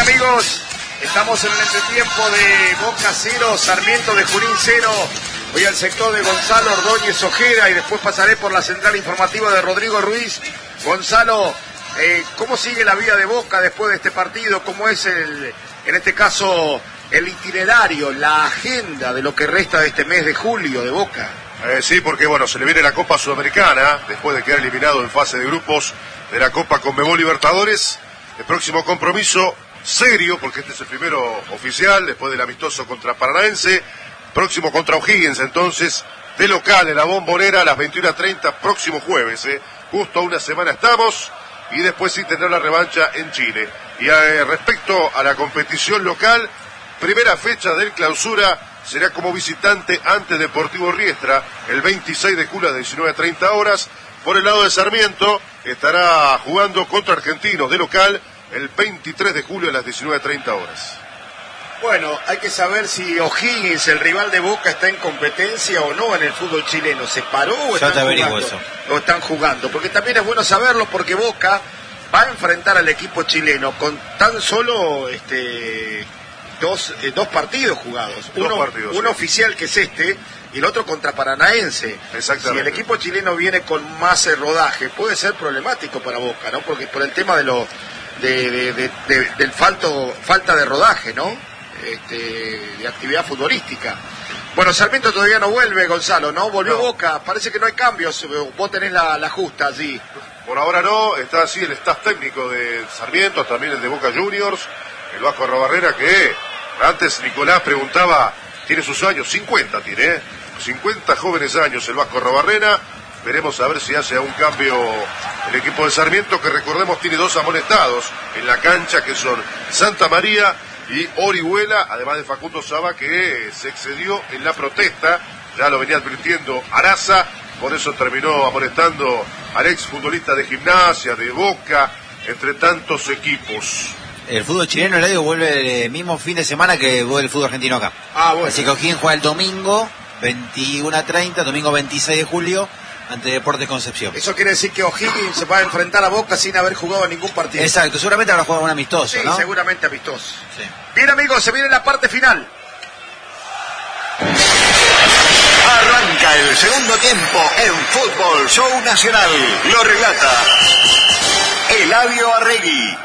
amigos, estamos en el entretiempo de Boca 0, Sarmiento de Junín 0. Voy al sector de Gonzalo Ordóñez Ojeda y después pasaré por la central informativa de Rodrigo Ruiz. Gonzalo, ¿cómo sigue la vida de Boca después de este partido? ¿Cómo es en este caso el itinerario, la agenda de lo que resta de este mes de julio de Boca? Sí, porque bueno, se le viene la Copa Sudamericana después de quedar eliminado en fase de grupos de la Copa Conmebol Libertadores. El próximo compromiso serio, porque este es el primero oficial después del amistoso contra Paranaense, próximo contra O'Higgins, entonces de local en la Bombonera a las 21:30 próximo jueves, justo a una semana estamos, y después sí tendrá la revancha en Chile. Y respecto a la competición local, primera fecha del clausura será como visitante ante Deportivo Riestra el 26 de julio a 19:30 horas. Por el lado de Sarmiento estará jugando contra Argentinos de local el 23 de julio a las 19:30 horas. Bueno, hay que saber si O'Higgins, el rival de Boca, está en competencia o no en el fútbol chileno. ¿Se paró o están jugando? Eso. ¿O están jugando? Porque también es bueno saberlo, porque Boca va a enfrentar al equipo chileno con tan solo dos partidos jugados. Uno oficial, que es este, y el otro contra Paranaense. Exactamente. Si el equipo chileno viene con más rodaje, puede ser problemático para Boca, ¿no? Porque por el tema del falta de rodaje, ¿no? De actividad futbolística. Bueno, Sarmiento todavía no vuelve, Gonzalo, ¿no? Volvió no. Boca, parece que no hay cambios, vos tenés la justa allí. Por ahora no, está así el staff técnico de Sarmiento, también el de Boca Juniors, el Vasco Arrobarrena, que antes Nicolás preguntaba, tiene sus años, 50 tiene, 50 jóvenes años el Vasco Arrobarrena. Veremos a ver si hace un cambio el equipo de Sarmiento, que recordemos tiene 2 amonestados en la cancha, que son Santa María y Orihuela, además de Facundo Saba, que se excedió en la protesta, ya lo venía advirtiendo Araza, por eso terminó amonestando al ex futbolista de Gimnasia, de Boca, entre tantos equipos. El fútbol chileno, Eladio, vuelve el mismo fin de semana que vuelve el fútbol argentino acá. Bueno. Así que O'Higgins juega el domingo 21:30, domingo 26 de julio, ante Deportes Concepción. Eso quiere decir que O'Higgins se va a enfrentar a Boca sin haber jugado ningún partido. Exacto, seguramente habrá jugado un amistoso, sí, ¿no? Seguramente amistoso. Sí. Bien, amigos, se viene la parte final. Arranca el segundo tiempo en Fútbol Show Nacional. Lo relata Eladio Arregui.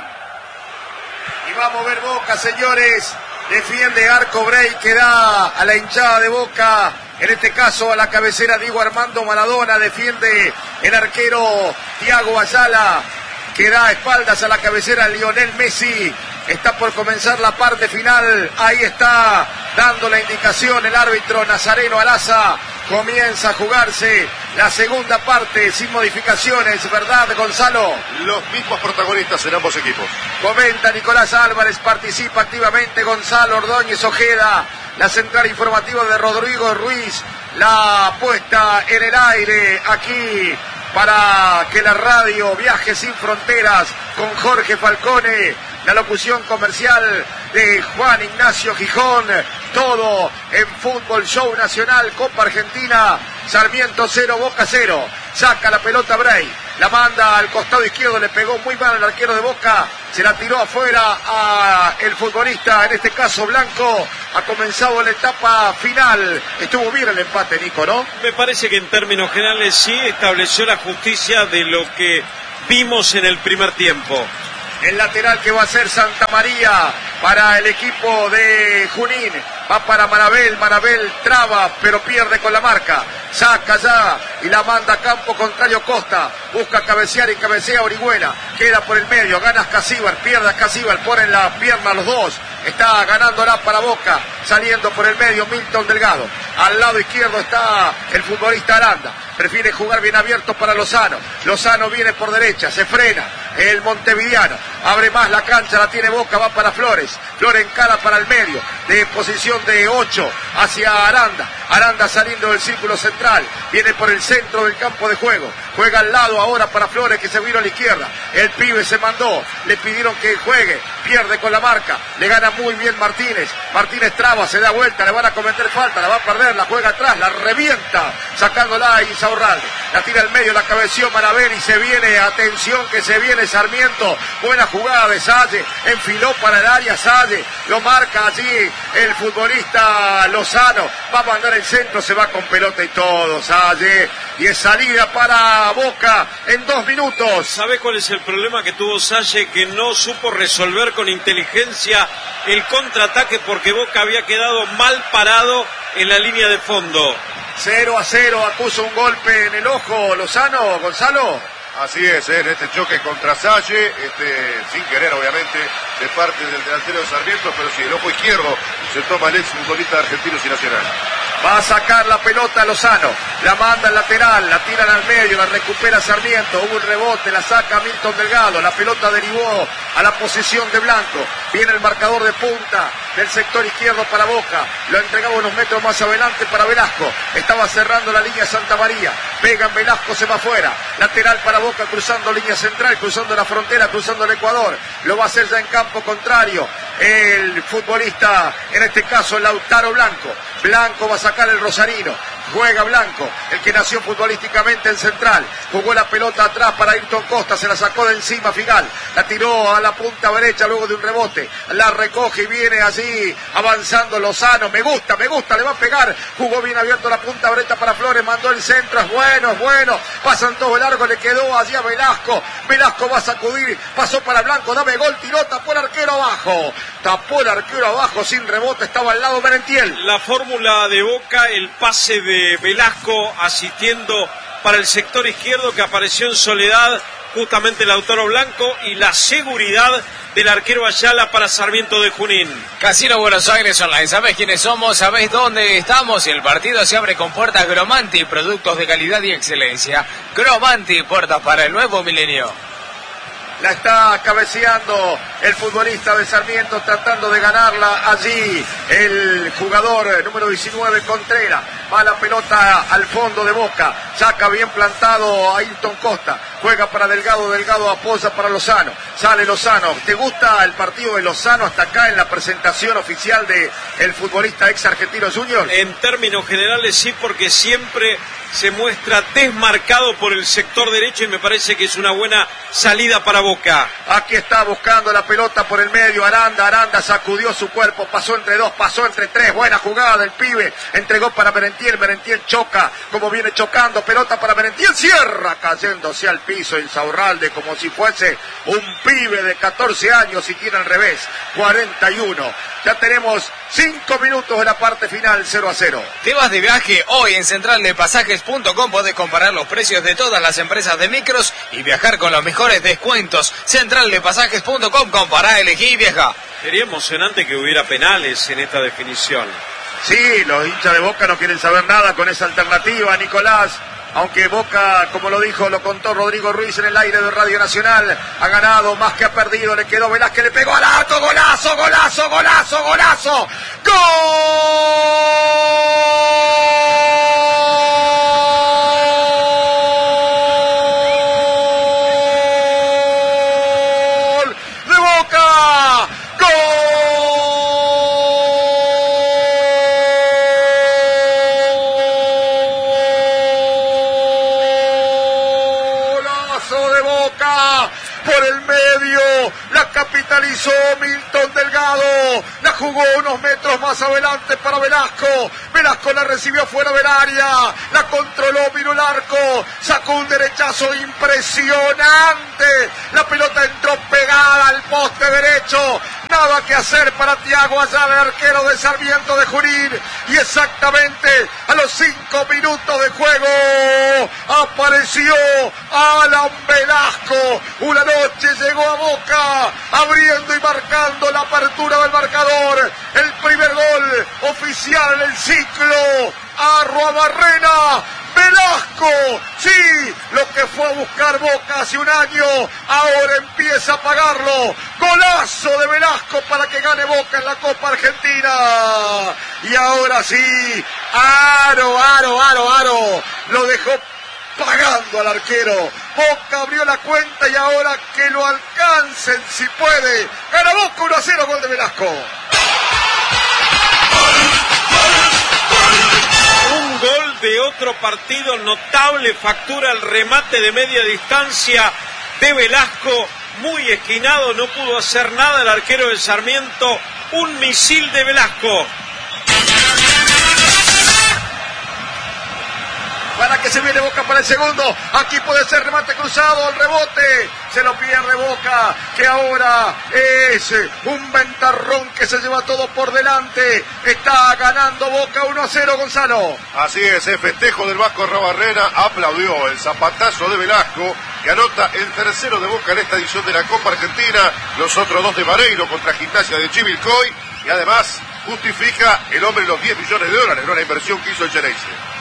Y vamos a ver Boca, señores. Defiende Arco Bray, que da a la hinchada de Boca, en este caso a la cabecera Diego Armando Maradona. Defiende el arquero Thiago Ayala, que da espaldas a la cabecera Lionel Messi. Está por comenzar la parte final. Ahí está dando la indicación el árbitro Nazareno Alaza. Comienza a jugarse la segunda parte sin modificaciones, ¿verdad, Gonzalo? Los mismos protagonistas en ambos equipos. Comenta Nicolás Álvarez, participa activamente Gonzalo Ordóñez Ojeda. La central informativa de Rodrigo Ruiz, la puesta en el aire aquí para que la radio viaje sin fronteras con Jorge Falcone. La locución comercial de Juan Ignacio Gijón. Todo en Fútbol Show Nacional, Copa Argentina. Sarmiento 0, Boca 0. Saca la pelota Bray, la manda al costado izquierdo, le pegó muy mal al arquero de Boca, se la tiró afuera a el futbolista, en este caso Blanco. Ha comenzado la etapa final. Estuvo bien el empate, Nico, ¿no? Me parece que en términos generales sí estableció la justicia de lo que vimos en el primer tiempo. El lateral que va a ser Santa María para el equipo de Junín. Va para Marabel, Marabel traba, pero pierde con la marca. Saca ya y la manda a campo contrario Costa. Busca cabecear y cabecea Orihuela. Queda por el medio, gana Casíbar, pierde a Casíbar, ponen la pierna a los dos. Está ganándola para Boca, saliendo por el medio Milton Delgado. Al lado izquierdo está el futbolista Aranda. Prefiere jugar bien abierto para Lozano. Lozano viene por derecha, se frena. El montevideano abre más la cancha, la tiene Boca, va para Flores. Flores encara para el medio, de posición de 8 hacia Aranda. Aranda saliendo del círculo central, viene por el centro del campo de juego. Juega al lado ahora para Flores, que se vino a la izquierda. El pibe se mandó, le pidieron que juegue, pierde con la marca, le gana muy bien Martínez. Martínez traba, se da vuelta, le van a cometer falta, la va a perder, la juega atrás, la revienta, sacándola a Insaurralde. la tira al medio, la cabeció Marabel y se viene, atención que se viene Sarmiento, buena jugada de Salle, enfiló para el área Salle, lo marca allí el futbolista Lozano, va a mandar el centro, se va con pelota y todo Salle, y es salida para Boca en 2 minutos. ¿Sabe cuál es el problema que tuvo Salle? Que no supo resolver con inteligencia el contraataque porque Boca había quedado mal parado en la línea de fondo. 0-0, acusa un golpe en el ojo Lozano, Gonzalo. Así es, en este choque contra Salle, sin querer obviamente, de parte del delantero de Sarmiento, pero sí, el ojo izquierdo se toma el ex futbolista de Argentinos y Nacional. Va a sacar la pelota Lozano, la manda al lateral, la tiran al medio, la recupera Sarmiento, hubo un rebote, la saca Milton Delgado, la pelota derivó a la posesión de Blanco, viene el marcador de punta del sector izquierdo para Boca, lo entregaba unos metros más adelante para Velasco, estaba cerrando la línea Santa María, pega en Velasco, se va afuera, lateral para Boca cruzando línea central, cruzando la frontera, cruzando el Ecuador, lo va a hacer ya en campo contrario, el futbolista, en este caso Lautaro Blanco, Blanco va a sacar el rosarino, juega Blanco, el que nació futbolísticamente en Central, jugó la pelota atrás para Ayrton Costa, se la sacó de encima Figal, la tiró a la punta derecha luego de un rebote, la recoge y viene allí avanzando Lozano, me gusta, le va a pegar, jugó bien abierto la punta derecha para Flores, mandó el centro, es bueno, pasan todo largo, le quedó allí a Velasco, Velasco va a sacudir, pasó para Blanco, dame gol, tiró, tapó el arquero abajo, sin rebote, estaba al lado Merentiel. La fórmula de Boca, el pase de Velasco asistiendo para el sector izquierdo que apareció en soledad justamente Lautaro Blanco y la seguridad del arquero Ayala para Sarmiento de Junín. Casino Buenos Aires Online, ¿sabés quiénes somos? ¿Sabés dónde estamos? El partido se abre con puertas Gromanti, productos de calidad y excelencia. Gromanti, puertas para el nuevo milenio. La está cabeceando el futbolista de Sarmiento, tratando de ganarla allí. El jugador número 19, Contreras. Va la pelota al fondo de Boca. Saca bien plantado a Ayrton Costa. Juega para Delgado, Delgado apoya para Lozano. Sale Lozano. ¿Te gusta el partido de Lozano hasta acá en la presentación oficial de el futbolista ex Argentino Junior? En términos generales sí, porque siempre se muestra desmarcado por el sector derecho y me parece que es una buena salida para Boca. Aquí está buscando la pelota por el medio, Aranda sacudió su cuerpo, pasó entre 2, pasó entre 3, buena jugada del pibe, entregó para Merentiel choca, como viene chocando, pelota para Merentiel, cierra cayéndose al piso Insaurralde como si fuese un pibe de 14 años y tiene al revés, 41. Ya tenemos 5 minutos de la parte final, 0-0. ¿Te vas de viaje? Hoy en centraldepasajes.com podés comparar los precios de todas las empresas de micros y viajar con los mejores descuentos. Centraldepasajes.com, compará, elegí y viaja. Sería emocionante que hubiera penales en esta definición. Sí, los hinchas de Boca no quieren saber nada con esa alternativa, Nicolás. Aunque Boca, como lo contó Rodrigo Ruiz en el aire de Radio Nacional, ha ganado más que ha perdido, le quedó Velázquez, le pegó al arco, golazo, ¡gol! ¡De Boca! Por el medio, la capitalizó Milton Delgado, la jugó unos metros más adelante para Velasco, Velasco la recibió fuera del área, la controló, miró el arco, sacó un derechazo impresionante, la pelota entró pegada al poste derecho, nada que hacer para Thiago Ayala, el arquero de Sarmiento de Junín, y exactamente a los 5 minutos de juego apareció Alan Velasco. Una noche llegó a Boca abriendo y marcando la apertura del marcador, el primer gol oficial en el ciclo. Arruabarrena, Velasco, sí, lo que fue a buscar Boca hace un año, ahora empieza a pagarlo. Golazo de Velasco para que gane Boca en la Copa Argentina. Y ahora sí, Aro, lo dejó pagando al arquero. Boca abrió la cuenta y ahora que lo alcancen si puede. Gana Boca 1-0, gol de Velasco. Un gol de otro partido. Notable factura el remate de media distancia de Velasco. Muy esquinado, no pudo hacer nada el arquero de Sarmiento. Un misil de Velasco. Para que se viene Boca para el segundo. Aquí puede ser remate cruzado, el rebote. Se lo pierde Boca, que ahora es un ventarrón que se lleva todo por delante. Está ganando Boca 1-0, Gonzalo. Así es, el festejo del Vasco Arrobarrena aplaudió el zapatazo de Velasco, que anota el tercero de Boca en esta edición de la Copa Argentina. Los otros dos de Vareiro contra Gimnasia de Chivilcoy. Y además justifica el hombre los 10 millones de dólares, ¿no? La inversión que hizo el Geneise.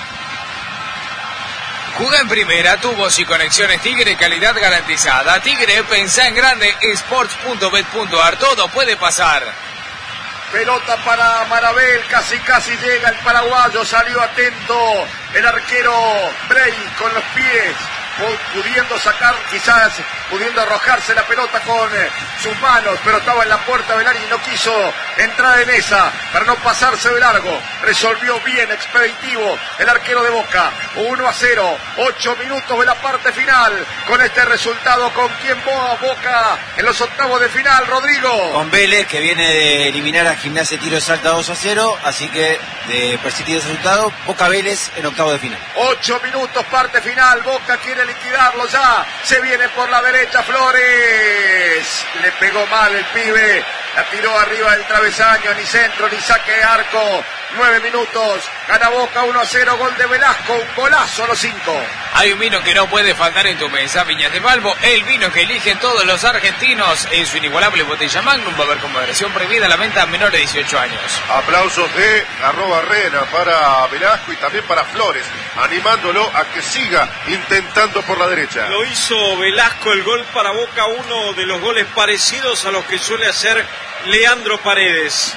Juega en primera, tubos y conexiones Tigre, calidad garantizada. Tigre, pensá en grande, sports.bet.ar, todo puede pasar. Pelota para Marabel, casi llega el paraguayo, salió atento el arquero Brey con los pies, pudiendo sacar, quizás pudiendo arrojarse la pelota con sus manos, pero estaba en la puerta Velari y no quiso entrar en esa para no pasarse de largo. Resolvió bien, expeditivo el arquero de Boca. 1-0, 8 minutos de la parte final. Con este resultado, ¿con quién va Boca en los octavos de final, Rodrigo? Con Vélez, que viene de eliminar a Gimnasia Tiro de Salta 2-0, así que de persistir ese resultado, Boca Vélez en octavos de final. 8 minutos, parte final. Boca quiere liquidarlo ya. Se viene por la derecha Flores. Le pegó mal el pibe. La tiró arriba del travesaño. Ni centro, ni saque de arco. 9 minutos. Gana Boca 1-0. Gol de Velasco. Un golazo a los 5. Hay un vino que no puede faltar en tu mesa. Viñas de Balbo, el vino que eligen todos los argentinos. En su inigualable botella Magnum. Va a haber con moderación prohibida la venta a menores de 18 años. Aplausos de Arrobarrena para Velasco y también para Flores, animándolo a que siga intentando por la derecha. Lo hizo Velasco, el gol para Boca, uno de los goles parecidos a los que suele hacer Leandro Paredes.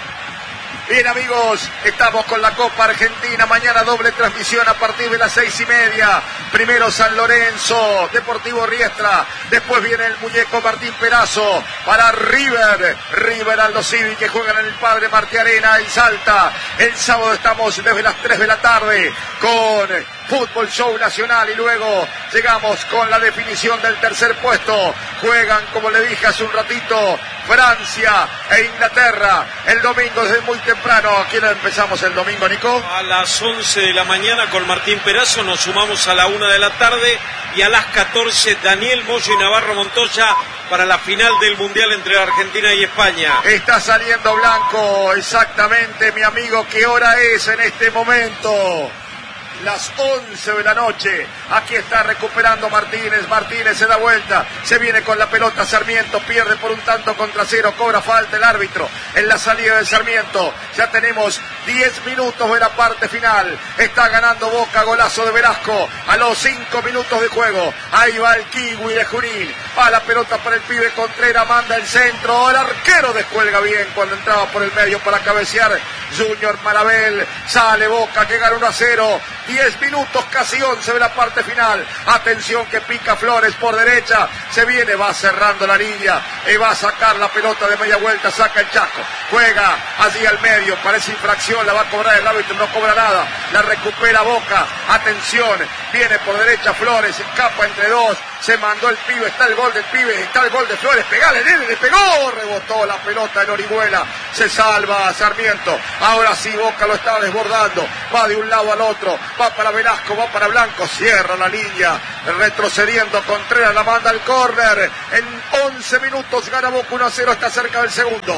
Bien, amigos, estamos con la Copa Argentina. Mañana doble transmisión a partir de las 6:30. Primero San Lorenzo, Deportivo Riestra. Después viene el muñeco Martín Perazo para River Aldo Civi, que juegan en el Padre Martí Arena y Salta. El sábado estamos desde las 3 de la tarde con Fútbol Show Nacional y luego llegamos con la definición del tercer puesto. Juegan, como le dije hace un ratito, Francia e Inglaterra el domingo desde muy temprano. ¿A quién empezamos el domingo, Nico? A las 11 de la mañana con Martín Perazo, nos sumamos a la 1 de la tarde y a las 14 Daniel Moyo y Navarro Montoya para la final del Mundial entre Argentina y España. Está saliendo blanco, exactamente, mi amigo. ¿Qué hora es en este momento? Las 11 de la noche. Aquí está recuperando Martínez se da vuelta, se viene con la pelota Sarmiento, pierde por un tanto contra 0, cobra falta el árbitro en la salida de Sarmiento. Ya tenemos 10 minutos de la parte final. Está ganando Boca, golazo de Velasco a los 5 minutos de juego. Ahí va el kiwi de Junín, va la pelota para el pibe Contreras, manda el centro, el arquero descuelga bien cuando entraba por el medio para cabecear Junior Marabel. Sale Boca que gana 1-0. 10 minutos, casi 11 de la parte final. Atención que pica Flores por derecha. Se viene, va cerrando la línea y va a sacar la pelota de media vuelta. Saca el Chaco. Juega allí al medio. Parece infracción. La va a cobrar el árbitro. No cobra nada. La recupera Boca. Atención. Viene por derecha Flores. Escapa entre dos. Se mandó el pibe. Está el gol del pibe. Está el gol de Flores. Pegale, nene. Le pegó. Rebotó la pelota en Orihuela. Se salva Sarmiento. Ahora sí Boca lo está desbordando. Va de un lado al otro. Va para Velasco, va para Blanco, cierra la línea, retrocediendo Contreras, la manda al córner. En 11 minutos gana Boca 1-0, está cerca del segundo.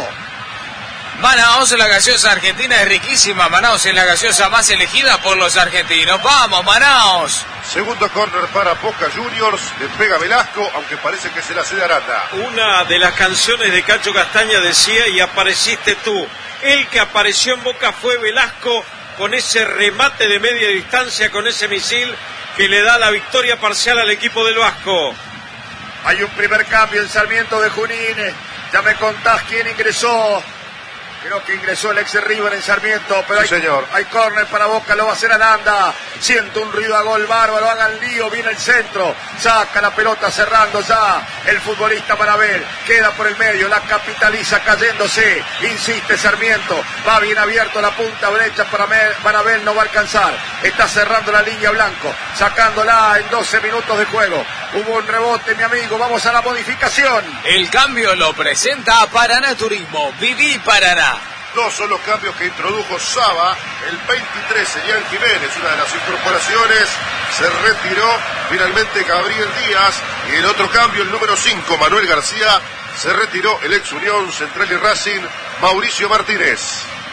Manaos, la gaseosa argentina es riquísima. Manaos es la gaseosa más elegida por los argentinos. ¡Vamos, Manaos! Segundo córner para Boca Juniors, le pega Velasco, aunque parece que se la cede Aranda. Una de las canciones de Cacho Castaña decía, y apareciste tú. El que apareció en Boca fue Velasco, con ese remate de media distancia, con ese misil que le da la victoria parcial al equipo del Vasco. Hay un primer cambio en Sarmiento de Junín. Ya me contás quién ingresó. Creo que ingresó el ex River en Sarmiento, pero sí, hay córner para Boca, lo va a hacer Aranda. Siento un ruido a gol bárbaro, hagan lío, viene el centro, saca la pelota cerrando ya el futbolista Marabel, queda por el medio, la capitaliza cayéndose, insiste Sarmiento, va bien abierto la punta derecha para Marabel, no va a alcanzar, está cerrando la línea Blanco, sacándola en 12 minutos de juego. Hubo un rebote, mi amigo, vamos a la modificación. El cambio lo presenta Paraná Turismo, viví Paraná. Dos son los cambios que introdujo Saba. El 23, Elian Jiménez, una de las incorporaciones, se retiró finalmente Gabriel Díaz. Y el otro cambio, el número 5, Manuel García, se retiró el ex Unión Central y Racing, Mauricio Martínez.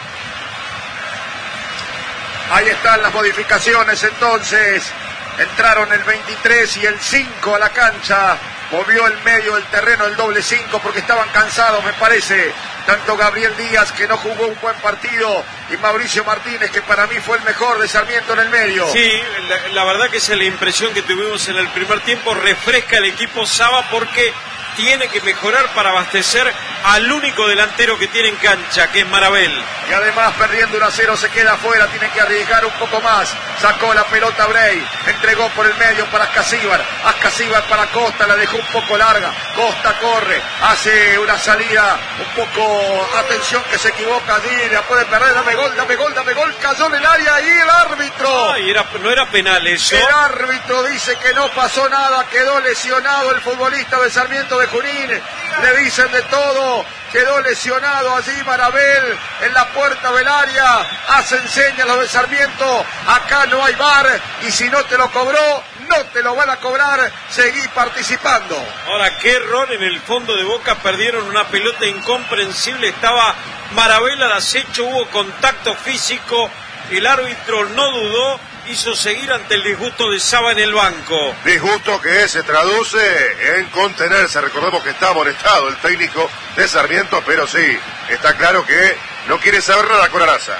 Ahí están las modificaciones entonces. Entraron el 23 y el 5 a la cancha. Movió el medio del terreno el doble 5 porque estaban cansados, me parece. Tanto Gabriel Díaz, que no jugó un buen partido, y Mauricio Martínez, que para mí fue el mejor de Sarmiento en el medio. Sí, la verdad que esa es la impresión que tuvimos en el primer tiempo. Refresca el equipo Saba porque tiene que mejorar para abastecer al único delantero que tiene en cancha, que es Marabel. Y además perdiendo 1-0 se queda afuera, tiene que arriesgar un poco más. Sacó la pelota Bray, entregó por el medio para Ascasíbar para Costa, la dejó un poco larga. Costa corre, hace una salida un poco, atención que se equivoca allí, la puede perder, dame gol, cayó en el área y el árbitro. Ay, no era penal eso. El árbitro dice que no pasó nada, quedó lesionado el futbolista de Sarmiento de Junín, le dicen de todo, quedó lesionado allí Marabel en la puerta del área, hacen señas los de Sarmiento, acá no hay VAR y si no te lo cobró, no te lo van a cobrar, seguí participando. Ahora, qué error en el fondo de Boca, perdieron una pelota incomprensible, estaba Marabel al acecho, hubo contacto físico, el árbitro no dudó, hizo seguir ante el disgusto de Saba en el banco. Disgusto que se traduce en contenerse. Recordemos que está amonestado el técnico de Sarmiento, pero sí, está claro que no quiere saber nada con Araza.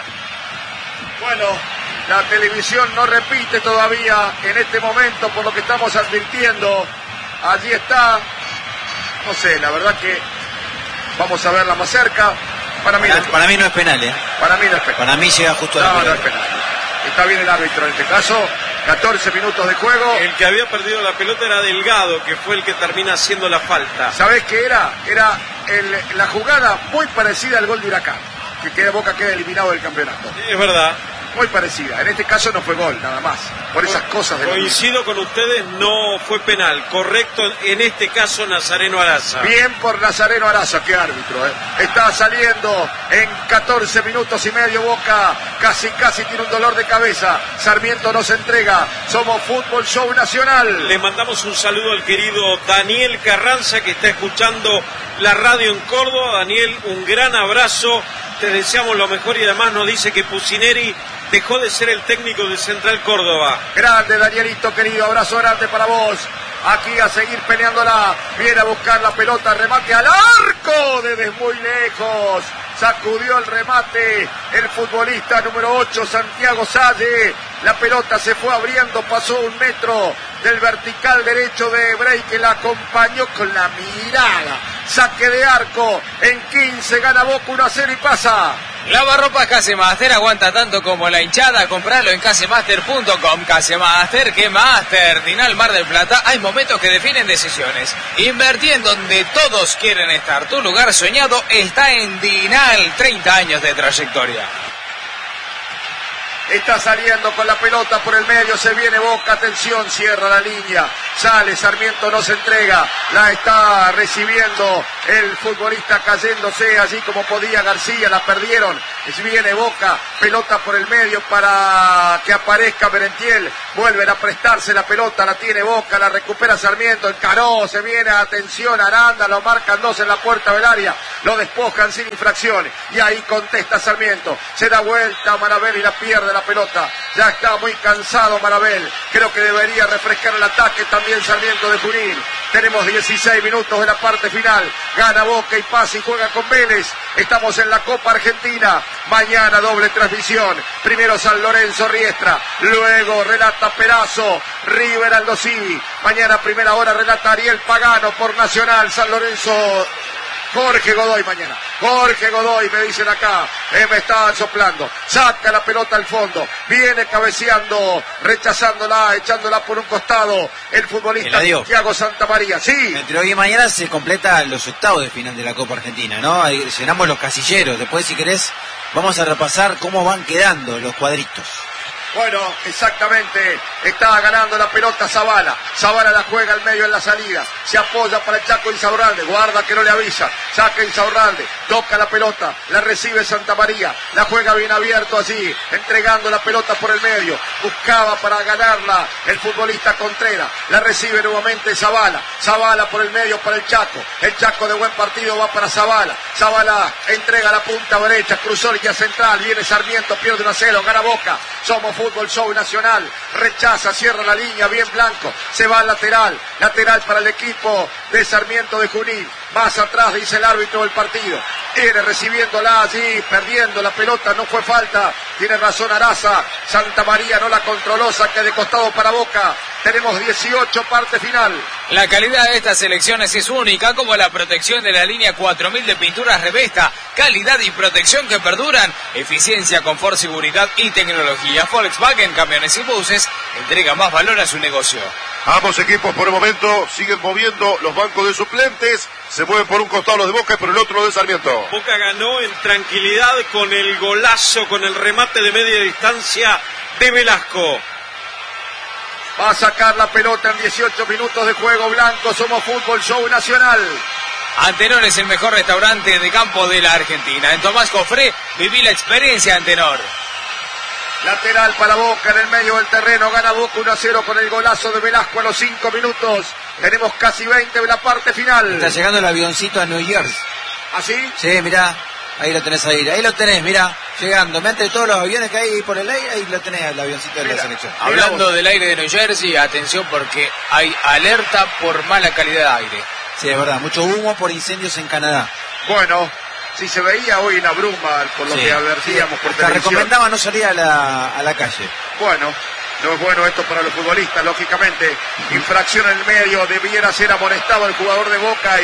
Bueno, la televisión no repite todavía en este momento por lo que estamos advirtiendo. Allí está, no sé, la verdad que vamos a verla más cerca. Para mí no es penal, Para mí no es penal. Para mí llega justo a la pelota. No es penal. Está bien el árbitro en este caso, 14 minutos de juego. El que había perdido la pelota era Delgado, que fue el que termina haciendo la falta. ¿Sabés qué era? Era la jugada muy parecida al gol de Huracán, que Boca queda eliminado del campeonato. Es verdad. Muy parecida, en este caso no fue gol, nada más, por esas cosas de coincido con ustedes, no fue penal, correcto en este caso Nazareno Araza. Bien por Nazareno Araza, qué árbitro, está saliendo en 14 minutos y medio Boca, casi tiene un dolor de cabeza, Sarmiento no se entrega, somos Fútbol Show Nacional. Le mandamos un saludo al querido Daniel Carranza que está escuchando la radio en Córdoba. Daniel, un gran abrazo, te deseamos lo mejor y además nos dice que Pusineri dejó de ser el técnico de Central Córdoba. Grande, Danielito, querido, abrazo grande para vos. Aquí a seguir peleándola, viene a buscar la pelota, remate al arco desde muy lejos. Sacudió el remate el futbolista número 8, Santiago Salle. La pelota se fue abriendo, pasó 1 metro del vertical derecho de Bray, que la acompañó con la mirada. Saque de arco, en 15 gana Boca 1-0 y pasa. Lavarropas Casemaster, aguanta tanto como la hinchada. Compralo en casemaster.com. Casemaster, que Master. Dinal Mar del Plata, hay momentos que definen decisiones. Invertí en donde todos quieren estar. Tu lugar soñado está en Dinal. 30 años de trayectoria. Está saliendo con la pelota por el medio, se viene Boca, atención, cierra la línea, sale, Sarmiento no se entrega, la está recibiendo el futbolista cayéndose allí como podía García, la perdieron, viene Boca, pelota por el medio para que aparezca Merentiel, vuelven a prestarse la pelota, la tiene Boca, la recupera Sarmiento, encaró, se viene, atención, Aranda, lo marcan 2 en la puerta del área, lo despojan sin infracción, y ahí contesta Sarmiento, se da vuelta Marabel y la pierde la pelota, ya está muy cansado Marabel, creo que debería refrescar el ataque también Sarmiento de Junín. Tenemos 16 minutos de la parte final, gana Boca y pasa y juega con Vélez, estamos en la Copa Argentina, mañana doble transmisión, primero San Lorenzo Riestra, luego relata Perazo, River Aldo Civi, mañana primera hora relata Ariel Pagano por Nacional, San Lorenzo Jorge Godoy mañana. Jorge Godoy, me dicen acá, me estaban soplando. Saca la pelota al fondo, viene cabeceando, rechazándola, echándola por un costado el futbolista Thiago Santamaría. Sí. Entre hoy y mañana se completan los octavos de final de la Copa Argentina, ¿no? Ahí llenamos los casilleros. Después, si querés, vamos a repasar cómo van quedando los cuadritos. Bueno, exactamente, estaba ganando la pelota Zavala. Zavala la juega al medio en la salida. Se apoya para el Chaco Insaurralde. Guarda que no le avisa. Saca Insaurralde. Toca la pelota. La recibe Santamaría. La juega bien abierto allí. Entregando la pelota por el medio. Buscaba para ganarla el futbolista Contreras. La recibe nuevamente Zavala. Zavala por el medio para el Chaco. El Chaco de buen partido va para Zavala. Zavala entrega la punta derecha. Cruzó línea central. Viene Sarmiento. Pierde 1-0. Gana Boca. Somos Fútbol Show Nacional, rechaza, cierra la línea, bien Blanco, se va al lateral para el equipo de Sarmiento de Junín, más atrás dice el árbitro del partido, viene recibiéndola allí, perdiendo la pelota, no fue falta, tiene razón Araza, Santamaría no la controló, saque de costado para Boca, tenemos 18, parte final. La calidad de estas selecciones es única, como la protección de la línea 4000 de pinturas Revesta, calidad y protección que perduran, eficiencia, confort, seguridad y tecnología. Volkswagen Camiones y Buses entrega más valor a su negocio. Ambos equipos por el momento siguen moviendo los bancos de suplentes, se mueven por un costado los de Boca y por el otro los de Sarmiento. Boca ganó en tranquilidad con el golazo, con el remate de media distancia de Velasco. Va a sacar la pelota en 18 minutos de juego. Blanco, somos Fútbol Show Nacional. Antenor es el mejor restaurante de campo de la Argentina. En Tomás Cofré viví la experiencia Antenor. Lateral para Boca en el medio del terreno. Gana Boca 1-0 con el golazo de Velasco a los 5 minutos. Tenemos casi 20 de la parte final. Está llegando el avioncito a New Jersey. ¿Ah, sí? Sí, mirá. Ahí lo tenés ahí lo tenés, mirá, llegando. Entre todos los aviones que hay por el aire, ahí lo tenés, el avioncito de la selección. Hablando del aire de New Jersey, atención porque hay alerta por mala calidad de aire. Sí, es verdad, mucho humo por incendios en Canadá. Bueno, si se veía hoy una bruma, por lo que advertíamos por televisión. Recomendaba no salir a la calle. Bueno, no es bueno esto para los futbolistas, lógicamente. Infracción en el medio, debiera ser amonestado el jugador de Boca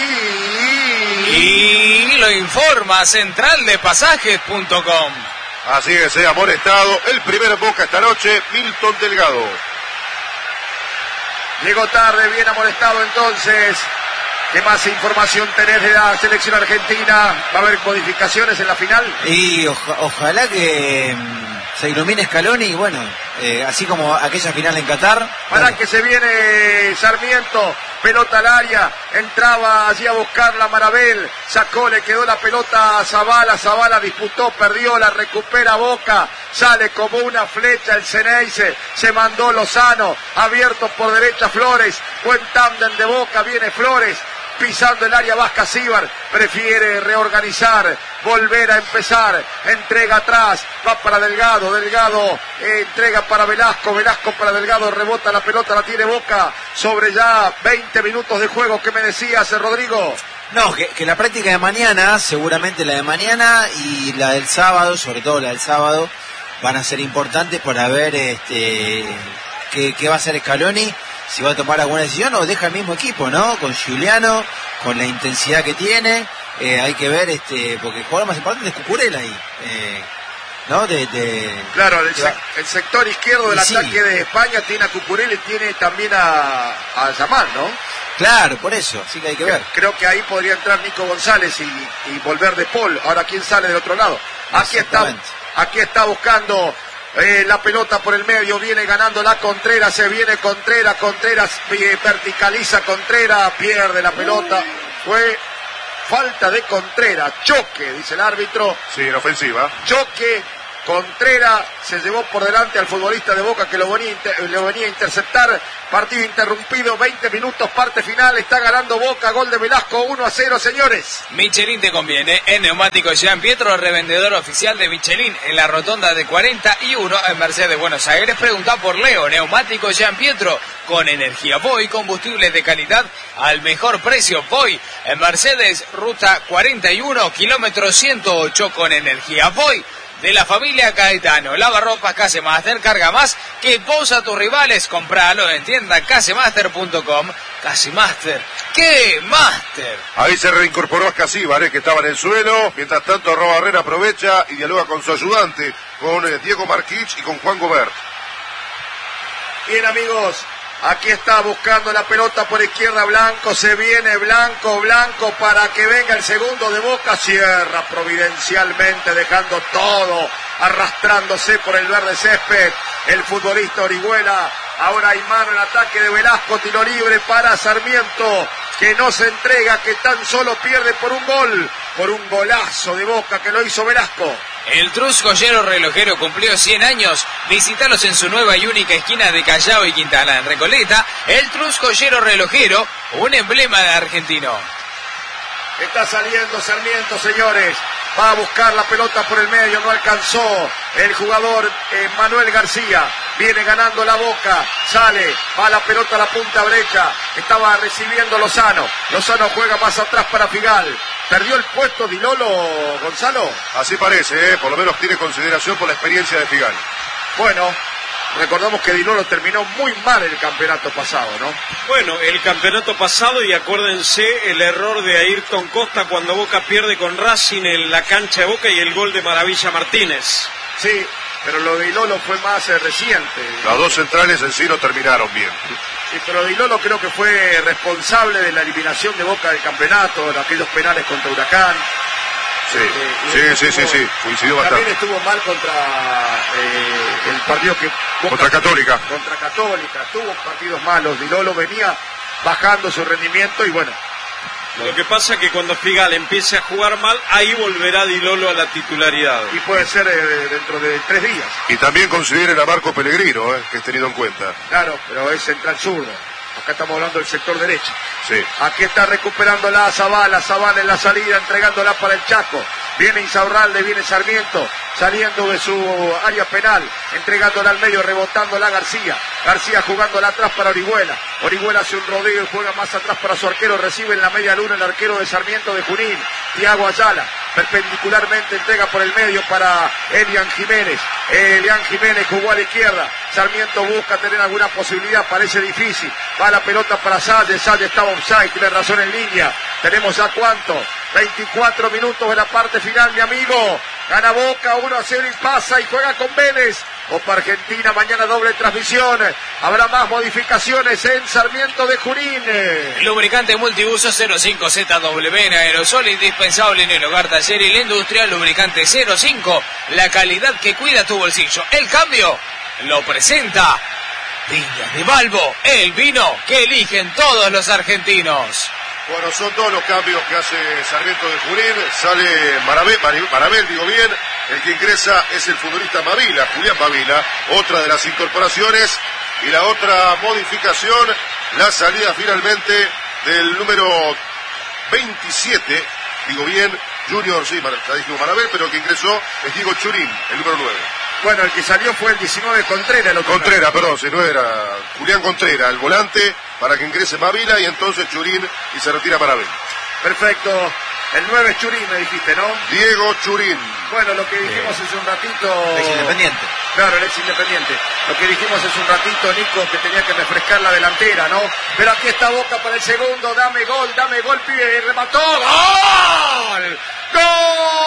y lo informa centraldepasajes.com. Así es, amonestado el primer en Boca esta noche, Milton Delgado. Llegó tarde, bien amonestado entonces. ¿Qué más información tenés de la selección argentina? ¿Va a haber modificaciones en la final? Y ojalá que se ilumine Scaloni y bueno, así como aquella final en Qatar. Para que se viene Sarmiento, pelota al área, entraba allí a buscarla Marabel, sacó, le quedó la pelota a Zavala, Zavala disputó, perdió, la recupera Boca, sale como una flecha el Ceneice, se mandó Lozano, abierto por derecha Flores, buen tándem de Boca, viene Flores, pisando el área Vasca Síbar, prefiere reorganizar, volver a empezar, entrega atrás, va para Delgado, Delgado entrega para Velasco, Velasco para Delgado, rebota la pelota, la tiene Boca, sobre ya 20 minutos de juego. ¿Qué me decías, Rodrigo? No, que la práctica de mañana, seguramente la de mañana y la del sábado, sobre todo la del sábado, van a ser importantes para ver qué va a hacer Scaloni, si va a tomar alguna decisión o deja el mismo equipo, ¿no? Con Giuliano, con la intensidad que tiene, hay que ver, porque el jugador más importante es Cucurella ahí, ¿no? Claro, el sector izquierdo del ataque de España tiene a Cucurella y tiene también a Yamal, ¿no? Claro, por eso, sí que hay que ver. Creo que ahí podría entrar Nico González y volver de Paul. Ahora, ¿quién sale del otro lado? Aquí está buscando la pelota por el medio, viene ganando la Contreras, se viene Contreras, verticaliza Contreras, pierde la pelota, fue falta de Contreras, choque, dice el árbitro. Sí, en ofensiva. Choque, Contreras se llevó por delante al futbolista de Boca que lo venía a interceptar, partido interrumpido, 20 minutos, parte final, está ganando Boca, gol de Velasco, 1-0, señores. Michelin te conviene, en Neumáticos Jean Pietro, revendedor oficial de Michelin, en la rotonda de 41 en Mercedes, Buenos Aires. Pregunta por Leo, Neumáticos Jean Pietro, con energía Voy, combustible de calidad al mejor precio. Voy, en Mercedes, ruta 41, kilómetro 108, con energía Voy. de la familia Caetano. Lavarropas Casemaster, carga más que vos a tus rivales. Compralo en tienda casemaster.com. Casemaster, ¡qué master! Ahí se reincorporó Ascasíbar, que estaba en el suelo. Mientras tanto, Barrera aprovecha y dialoga con su ayudante, con Diego Marquich y con Juan Gobert. Bien, amigos, aquí está buscando la pelota por izquierda Blanco, se viene Blanco para que venga el segundo de Boca, cierra providencialmente dejando todo, arrastrándose por el verde césped, el futbolista Orihuela. Ahora hay mano en ataque de Velasco, tiro libre para Sarmiento, que no se entrega, que tan solo pierde por un golazo de Boca que lo hizo Velasco. El Trus Joyero Relojero cumplió 100 años. Visítalos en su nueva y única esquina de Callao y Quintana, en Recoleta. El Trus Joyero Relojero, un emblema de argentino. Está saliendo Sarmiento, señores. Va a buscar la pelota por el medio, no alcanzó el jugador Manuel García. Viene ganando la Boca, sale, va la pelota a la punta brecha. Estaba recibiendo Lozano. Lozano juega más atrás para Figal. ¿Perdió el puesto Di Lolo, Gonzalo? Así parece, por lo menos tiene consideración por la experiencia de Figal. Bueno, recordamos que Di Lolo terminó muy mal el campeonato pasado, ¿no? Bueno, el campeonato pasado, y acuérdense el error de Ayrton Costa cuando Boca pierde con Racing en la cancha de Boca y el gol de Maravilla Martínez. Sí, pero lo de Di Lolo fue más reciente. Los dos centrales en sí no terminaron bien. Sí, pero Di Lolo creo que fue responsable de la eliminación de Boca del campeonato, de aquellos penales contra Huracán. Sí, coincidió bastante. También estuvo mal contra el partido que Boca, contra Católica. Contra Católica, tuvo partidos malos. Di Lolo venía bajando su rendimiento y bueno. Lo que pasa es que cuando Figal empiece a jugar mal, ahí volverá Di Lolo a la titularidad. Y puede ser dentro de 3 días. Y también consideren a Marco Pellegrino, que es tenido en cuenta. Claro, pero es central zurdo. Acá estamos hablando del sector derecho. Sí. Aquí está recuperándola Zavala en la salida, entregándola para el Chaco. Viene Insaurralde, viene Sarmiento, saliendo de su área penal, entregándola al medio, rebotándola García. García jugándola atrás para Orihuela. Orihuela hace un rodeo y juega más atrás para su arquero. Recibe en la media luna el arquero de Sarmiento de Junín, Thiago Ayala. Perpendicularmente entrega por el medio para Elian Jiménez. Elian Jiménez jugó a la izquierda. Sarmiento busca tener alguna posibilidad, parece difícil. Va la pelota para Salle, Salle estaba offside, tiene razón en línea. Tenemos ya cuánto, 24 minutos de la parte final, mi amigo. Gana Boca 1-0 y pasa y juega con Vélez. Copa Argentina, mañana doble transmisión. Habrá más modificaciones en Sarmiento de Junín. Lubricante multiuso 05ZW en aerosol, indispensable en el hogar, taller y la industria. Lubricante 05, la calidad que cuida tu bolsillo. El cambio lo presenta Viñas de Balbo, el vino que eligen todos los argentinos. Bueno, son todos los cambios que hace Sarmiento de Junín. Sale Marabel, digo bien. El que ingresa es el futbolista Mavila, Julián Mavila, otra de las incorporaciones. Y la otra modificación, la salida finalmente del número 27, digo bien, Junior, sí, ya dijimos Marabel, pero el que ingresó es Diego Churín, el número 9. Bueno, el que salió fue el 19 Contreras. Contreras, perdón, si no era Julián Contreras, el volante, para que ingrese Mavila y entonces Churín y se retira Marabel. Perfecto. El 9 es Churín, me dijiste, ¿no? Diego Churín. Bueno, lo que dijimos hace un ratito... Ex Independiente. Claro, el ex Independiente. Lo que dijimos hace un ratito, Nico, que tenía que refrescar la delantera, ¿no? Pero aquí está Boca para el segundo. Dame gol, pibe. Remató. ¡Gol! ¡Gol!